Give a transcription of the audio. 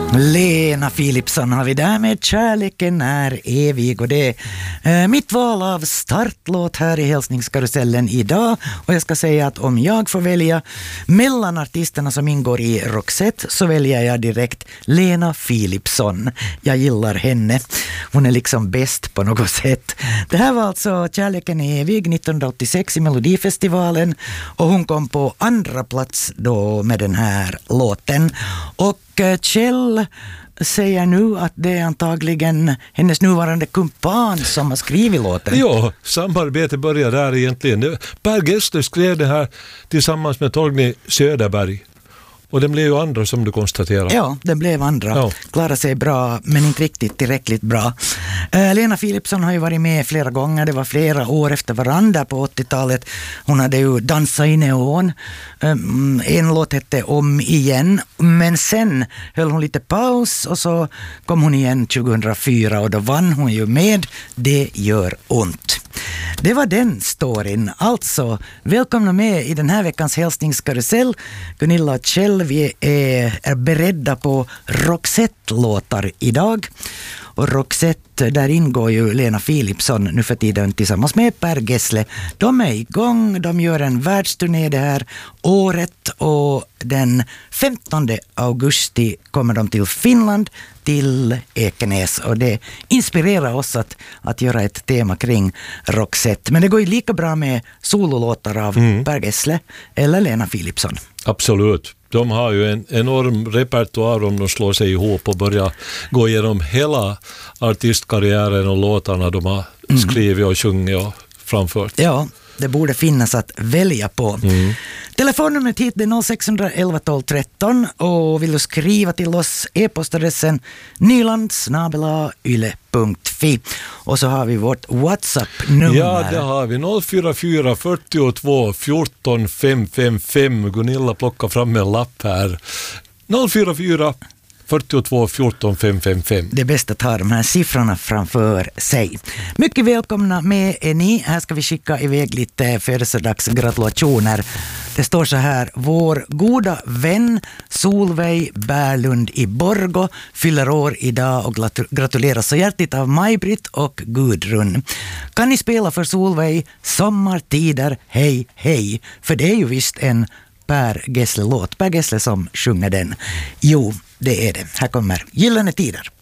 Lena Philipsson har vi där med Kärleken är evig, och det är mitt val av startlåt här i hälsningskarusellen idag. Och jag ska säga att om jag får välja mellan artisterna som ingår i Roxette så väljer jag direkt Lena Philipsson. Jag gillar henne. Hon är liksom bäst på något sätt. Det här var alltså Kärleken är evig 1986 i Melodifestivalen, och hon kom på andra plats då med den här låten. Och Kjell säger nu att det är antagligen hennes nuvarande kumpan som har skrivit låten. Ja, samarbete börjar där egentligen. Per Gessle skrev det här tillsammans med Torgny Söderberg. Och den blev ju andra, som du konstaterar. Ja, den blev andra. Ja. Klarade sig bra, men inte riktigt tillräckligt bra. Lena Philipsson har ju varit med flera gånger. Det var flera år efter varandra på 80-talet. Hon hade ju Dansa i neon. En låt hette Om igen. Men sen höll hon lite paus, och så kom hon igen 2004, och då vann hon ju med Det gör ont. Det var den storyn. Alltså, välkomna med i den här veckans hälsningskarusell. Gunilla och Kjell, vi är beredda på Roxette-låtar idag. Och Roxette, där ingår ju Lena Philipsson nu för tiden tillsammans med Per Gessle. De är igång, de gör en världsturné det här året, och den 15 augusti kommer de till Finland, till Ekenäs, och det inspirerar oss att göra ett tema kring Roxette. Men det går ju lika bra med sololåtar av Per Gessle eller Lena Philipsson. Absolut. De har ju en enorm repertoar om de slår sig ihop och börjar gå igenom hela artistkarriären och låtarna de har skrivit och sjungit och framfört. Ja, det borde finnas att välja på. Telefonnumret hit är 0611 12 13, och vill du skriva till oss, e-postadressen nyland@yle.fi. Och så har vi vårt WhatsApp-nummer. Ja, det har vi. 044 42 14 555. Gunilla plockar fram en lapp här. 044 42 14 555. Det är bäst att ha de här siffrorna framför sig. Mycket välkomna med är ni. Här ska vi skicka iväg lite födelsedagsgratulationer. Det står så här: vår goda vän Solveig Bärlund i Borgå fyller år idag och gratuleras så hjärtligt av Maj-Britt och Gudrun. Kan ni spela för Solveig Sommartider, hej hej? För det är ju visst en Per Gessle-låt. Per Gessle som sjunger den. Jo, det är det. Här kommer Gyllene tider.